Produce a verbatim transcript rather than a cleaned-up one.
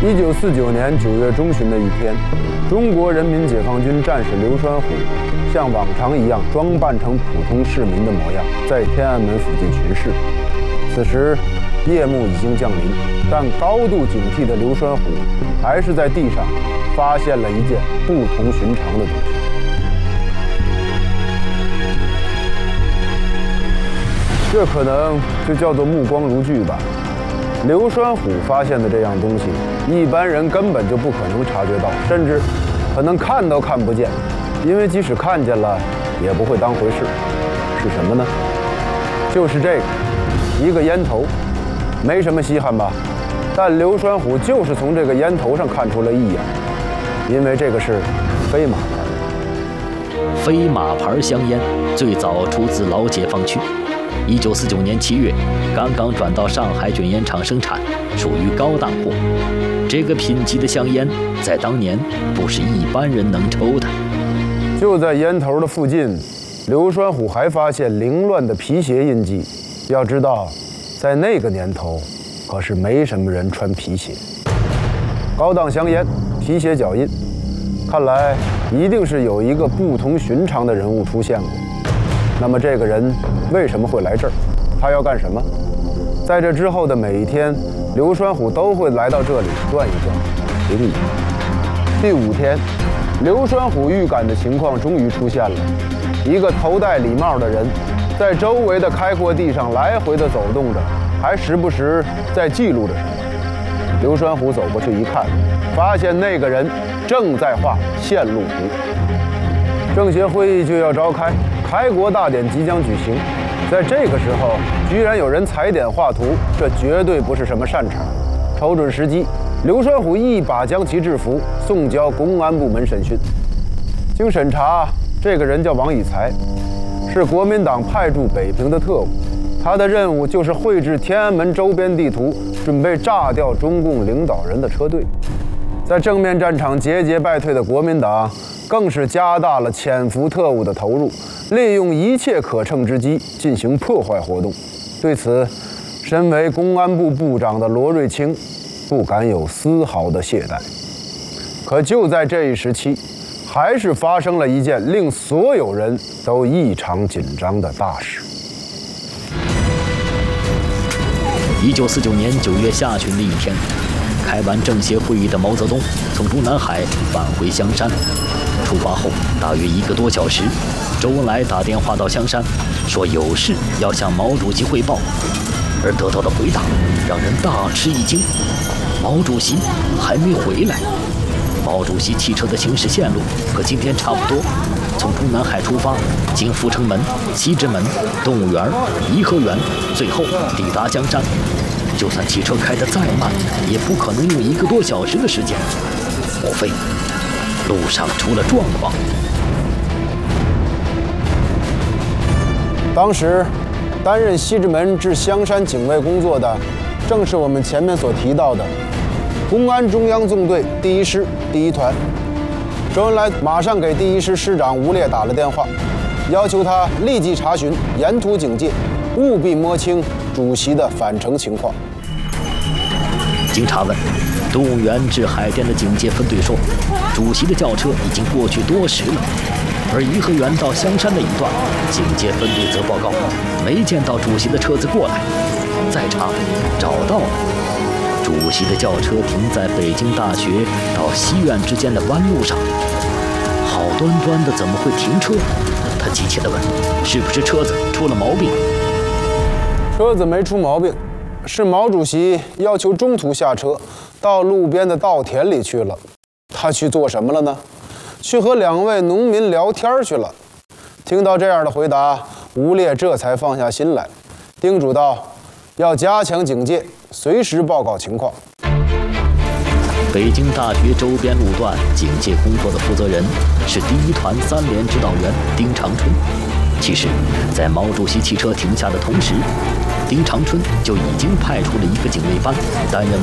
一九四九年九月中旬的一天，中国人民解放军战士刘栓虎像往常一样装扮成普通市民的模样，在天安门附近巡视。此时，夜幕已经降临，但高度警惕的刘栓虎还是在地上发现了一件不同寻常的东西。这可能就叫做目光如炬吧。刘栓虎发现的这样东西，一般人根本就不可能察觉到，甚至可能看都看不见，因为即使看见了，也不会当回事。是什么呢？就是这个，一个烟头，没什么稀罕吧？但刘栓虎就是从这个烟头上看出了异样，因为这个是飞马牌。 飞马牌香烟最早出自老解放区。一九四九年七月，刚刚转到上海卷烟厂生产，属于高档货。这个品级的香烟，在当年不是一般人能抽的。 就在烟头的附近，刘栓虎还发现凌乱的皮鞋印记。要知道，在那个年头，可是没什么人穿皮鞋。高档香烟，皮鞋脚印，看来一定是有一个不同寻常的人物出现过。那么这个人为什么会来这儿？他要干什么？在这之后的每一天，刘栓虎都会来到这里转一转，停一停。第五天，刘栓虎预感的情况终于出现了。一个头戴礼帽的人，在周围的开阔地上来回地走动着，还时不时在记录着什么。刘栓虎走过去一看，发现那个人正在画线路图。政协会议就要召开，开国大典即将举行，在这个时候，居然有人踩点画图，这绝对不是什么善茬。瞅准时机，刘栓虎一把将其制服，送交公安部门审讯。经审查，这个人叫王以才，是国民党派驻北平的特务，他的任务就是绘制天安门周边地图，准备炸掉中共领导人的车队。在正面战场节节败退的国民党，更是加大了潜伏特务的投入，利用一切可乘之机进行破坏活动。对此，身为公安部部长的罗瑞卿不敢有丝毫的懈怠。可就在这一时期，还是发生了一件令所有人都异常紧张的大事。 一九四九年九月下旬的一天，开完政协会议的毛泽东从中南海返回香山。出发后大约一个多小时，周恩来打电话到香山，说有事要向毛主席汇报，而得到的回答让人大吃一惊：毛主席还没回来。毛主席汽车的行驶线路和今天差不多，从中南海出发，经阜成门、西直门、动物园、颐和园，最后抵达香山。就算汽车开得再慢，也不可能用一个多小时的时间。莫非路上出了状况？ 当时，担任西直门至香山警卫工作的，正是我们前面所提到的公安中央纵队第一师第一团。周恩来马上给第一师师长吴烈打了电话，要求他立即查询沿途警戒，务必摸清主席的返程情况。 经查问，动物园至海淀的警戒分队说，主席的轿车已经过去多时了。而颐和园到香山的一段，警戒分队则报告没见到主席的车子过来。再查，找到了，主席的轿车停在北京大学到西苑之间的弯路上。好端端的怎么会停车？他急切地问，是不是车子出了毛病？ 车子没出毛病，是毛主席要求中途下车，到路边的稻田里去了。他去做什么了呢？去和两位农民聊天去了。听到这样的回答，吴烈这才放下心来，叮嘱道要加强警戒，随时报告情况。 北京大学周边路段警戒工作的负责人是第一团三连指导员丁长春。其实，在毛主席汽车停下的同时，丁长春就已经派出了一个警卫班，担任